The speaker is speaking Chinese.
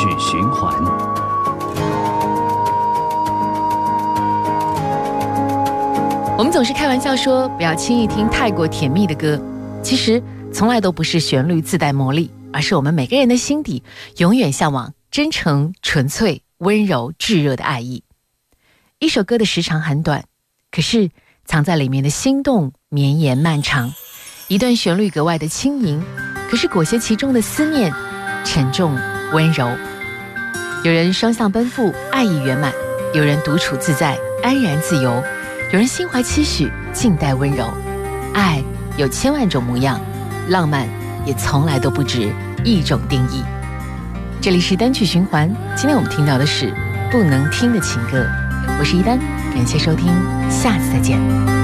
曲循环。 我们总是开玩笑说不要轻易听太过甜蜜的歌，其实从来都不是旋律自带魔力，而是我们每个人的心底永远向往真诚、纯粹、温柔、炙热的爱意。一首歌的时长很短，可是藏在里面的心动绵延漫长。一段旋律格外的轻盈，可是裹挟其中的思念沉重温柔。有人双向奔赴，爱意圆满；有人独处自在，安然自由；有人心怀期许，静待温柔。爱有千万种模样，浪漫也从来都不止一种定义。这里是单曲循环，今天我们听到的是不能听的情歌。我是一丹，感谢收听，下次再见。